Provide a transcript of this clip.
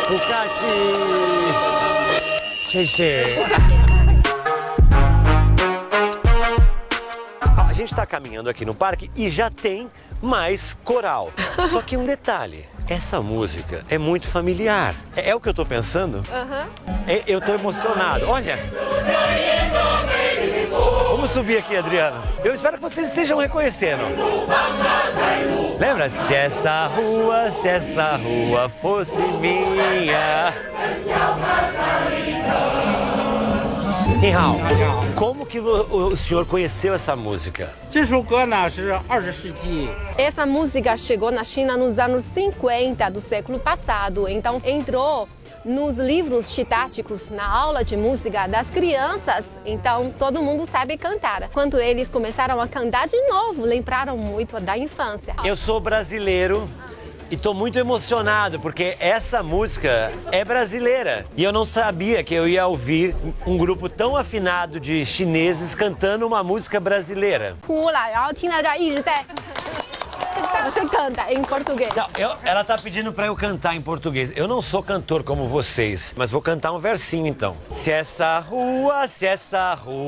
Bucati! Xexê! A gente está caminhando aqui no parque e já tem mais coral. Só que um detalhe, essa música é muito familiar. É o que eu tô pensando? Eu tô emocionado. Olha! Vamos subir aqui, Adriano. Eu espero que vocês estejam reconhecendo. Lembra? Se essa rua fosse minha. Nihao, como que o senhor conheceu essa música? 这首歌呢是20世纪 Essa música chegou na China nos anos 50 do século passado, então entrou nos livros didáticos, na aula de música das crianças, então todo mundo sabe cantar. Quando eles começaram a cantar de novo, lembraram muito da infância. Eu sou brasileiro e tô muito emocionado porque essa música é brasileira. E eu não sabia que eu ia ouvir um grupo tão afinado de chineses cantando uma música brasileira. 哭了，然后听到这儿一直在você canta em português. Não, ela tá pedindo pra eu cantar em português. Eu não sou cantor como vocês, mas vou cantar um versinho então. Se essa rua